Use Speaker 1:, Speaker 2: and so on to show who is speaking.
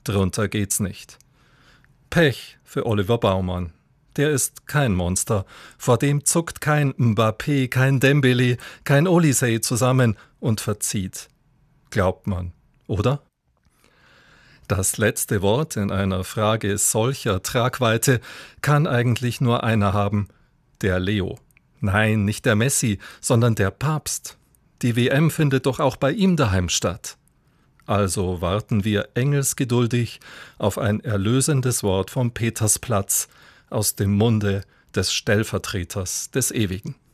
Speaker 1: Drunter geht's nicht. Pech für Oliver Baumann. Der ist kein Monster. Vor dem zuckt kein Mbappé, kein Dembélé, kein Olysee zusammen und verzieht. Glaubt man, oder? Das letzte Wort in einer Frage solcher Tragweite kann eigentlich nur einer haben, der Leo. Nein, nicht der Messi, sondern der Papst. Die WM findet doch auch bei ihm daheim statt. Also warten wir engelsgeduldig auf ein erlösendes Wort vom Petersplatz aus dem Munde des Stellvertreters des Ewigen.